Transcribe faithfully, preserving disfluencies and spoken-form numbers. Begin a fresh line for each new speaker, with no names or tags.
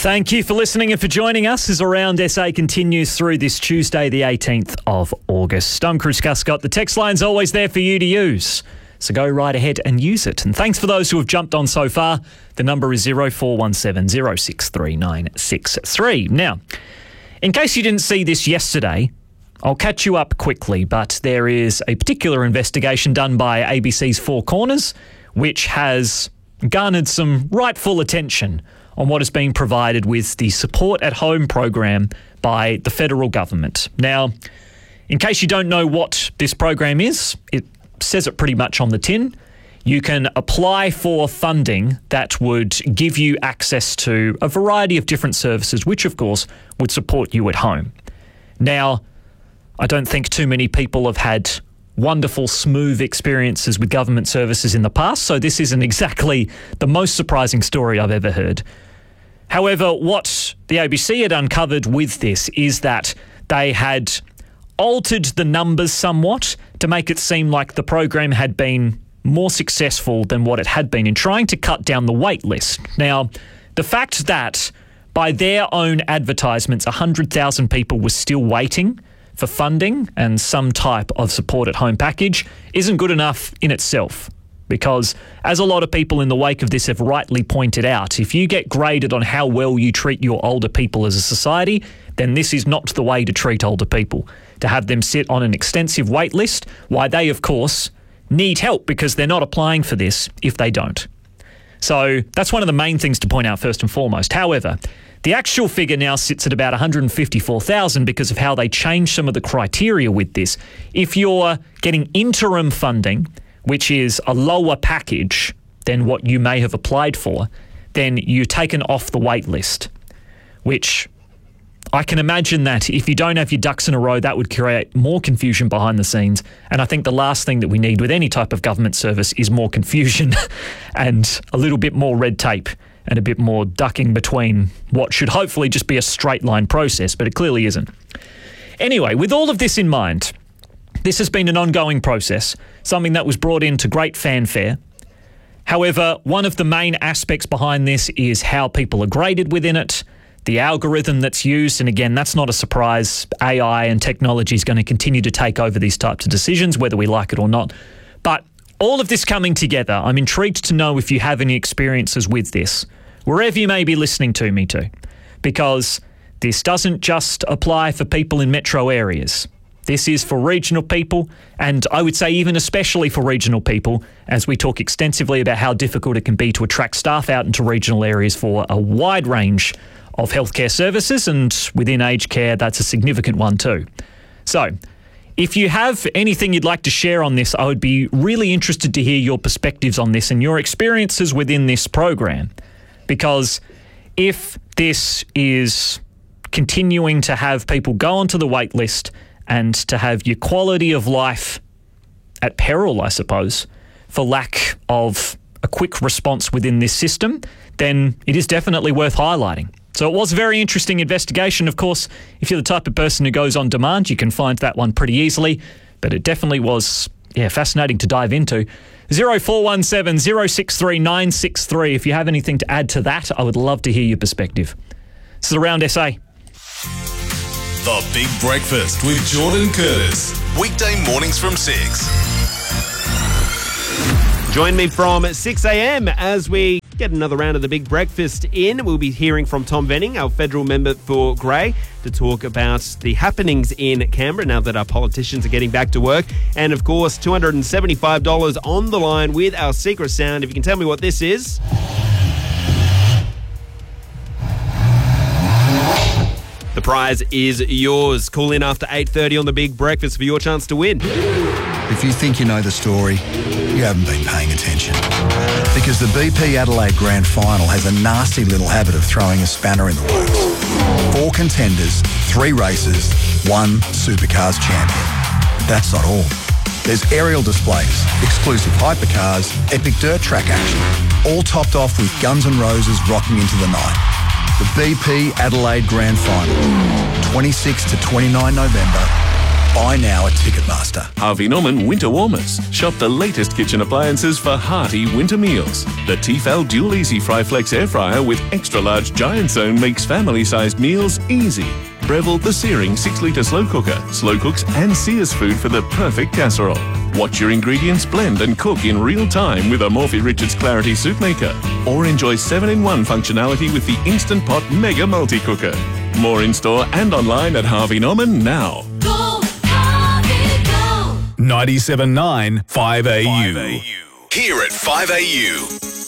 Thank you for listening and for joining us as Around S A continues through this Tuesday, the eighteenth of August. I'm Chris Cuscott. The text line's always there for you to use, so go right ahead and use it. And thanks for those who have jumped on so far. The number is zero four one seven zero six three nine six three. Now, in case you didn't see this yesterday, I'll catch you up quickly, but there is a particular investigation done by A B C's Four Corners, which has garnered some rightful attention on what is being provided with the Support at Home program by the federal government. Now, in case you don't know what this program is, it says it pretty much on the tin. You can apply for funding that would give you access to a variety of different services, which of course would support you at home. Now, I don't think too many people have had wonderful, smooth experiences with government services in the past, so this isn't exactly the most surprising story I've ever heard. However, what the A B C had uncovered with this is that they had altered the numbers somewhat to make it seem like the program had been more successful than what it had been in trying to cut down the wait list. Now, the fact that by their own advertisements, one hundred thousand people were still waiting for funding and some type of support at home package isn't good enough in itself. Because, as a lot of people in the wake of this have rightly pointed out, if you get graded on how well you treat your older people as a society, then this is not the way to treat older people. To have them sit on an extensive wait list, why they, of course, need help because they're not applying for this if they don't. So that's one of the main things to point out first and foremost. However, the actual figure now sits at about one hundred fifty-four thousand because of how they changed some of the criteria with this. If you're getting interim funding, which is a lower package than what you may have applied for, then you're taken off the wait list, which I can imagine that if you don't have your ducks in a row, that would create more confusion behind the scenes. And I think the last thing that we need with any type of government service is more confusion and a little bit more red tape and a bit more ducking between what should hopefully just be a straight line process, but it clearly isn't. Anyway, with all of this in mind, this has been an ongoing process, something that was brought into great fanfare. However, one of the main aspects behind this is how people are graded within it, the algorithm that's used, and again, that's not a surprise. A I and technology is going to continue to take over these types of decisions, whether we like it or not. But all of this coming together, I'm intrigued to know if you have any experiences with this, wherever you may be listening to me to, because this doesn't just apply for people in metro areas. This is for regional people, and I would say even especially for regional people, as we talk extensively about how difficult it can be to attract staff out into regional areas for a wide range of healthcare services, and within aged care, that's a significant one too. So, if you have anything you'd like to share on this, I would be really interested to hear your perspectives on this and your experiences within this program, because if this is continuing to have people go onto the wait list and to have your quality of life at peril, I suppose, for lack of a quick response within this system, then it is definitely worth highlighting. So it was a very interesting investigation. Of course, if you're the type of person who goes on demand, you can find that one pretty easily, but it definitely was, yeah, fascinating to dive into. zero four one seven zero six three nine six three. If you have anything to add to that, I would love to hear your perspective. This is Around S A.
The Big Breakfast with Jordan Curtis. Weekday mornings from six.
Join me from six a.m. as we get another round of the Big Breakfast in. We'll be hearing from Tom Venning, our federal member for Grey, to talk about the happenings in Canberra now that our politicians are getting back to work. And, of course, two hundred seventy-five dollars on the line with our secret sound. If you can tell me what this is. The prize is yours. Call in after eight thirty on the Big Breakfast for your chance to win.
If you think you know the story, you haven't been paying attention. Because the B P Adelaide Grand Final has a nasty little habit of throwing a spanner in the works. Four contenders, three races, one Supercars champion. That's not all. There's aerial displays, exclusive hypercars, epic dirt track action, all topped off with Guns N' Roses rocking into the night. The B P Adelaide Grand Final, twenty-sixth to twenty-ninth November Buy now at Ticketmaster.
Harvey Norman Winter Warmers. Shop the latest kitchen appliances for hearty winter meals. The Tefal Dual Easy Fry Flex Air Fryer with extra large giant zone makes family-sized meals easy. Breville The Searing six litre slow cooker. Slow cooks and sears food for the perfect casserole. Watch your ingredients blend and cook in real time with a Morphy Richards Clarity Soup Maker. Or enjoy seven in one functionality with the Instant Pot Mega Multi-Cooker. More in-store and online at Harvey Norman now.
Go, Harvey, go!
ninety-seven point nine five A U. Here at five A U.